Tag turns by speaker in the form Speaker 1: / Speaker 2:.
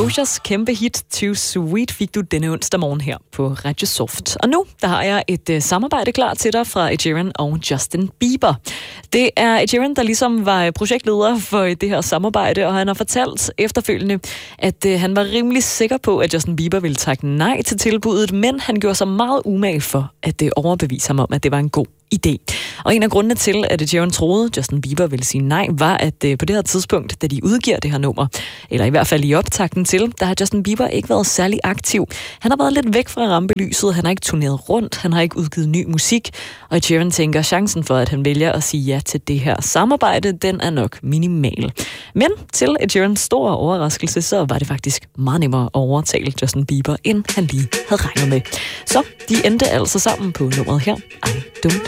Speaker 1: Dojas kæmpe hit Too Sweet fik du denne onsdag morgen her på Radio Soft. Og nu der har jeg et samarbejde klar til dig fra Ed Sheeran og Justin Bieber. Det er Ed Sheeran, der ligesom var projektleder for det her samarbejde, og han har fortalt efterfølgende, at han var rimelig sikker på, at Justin Bieber ville takke nej til tilbuddet, men han gjorde sig meget umage for at overbevise ham om, at det var en god idé. Og en af grundene til, at Ed Sheeran troede, Justin Bieber ville sige nej, var, at på det her tidspunkt, da de udgiver det her nummer, eller i hvert fald i optakten til, der har Justin Bieber ikke været særlig aktiv. Han har været lidt væk fra rampelyset, han har ikke turneret rundt, han har ikke udgivet ny musik, og Ed Sheeran tænker, chancen for, at han vælger at sige ja til det her samarbejde, den er nok minimal. Men til Ed Sheerans store overraskelse, så var det faktisk meget nemmere at overtale Justin Bieber, end han lige havde regnet med. Så de endte altså sammen på nummeret her, I Don't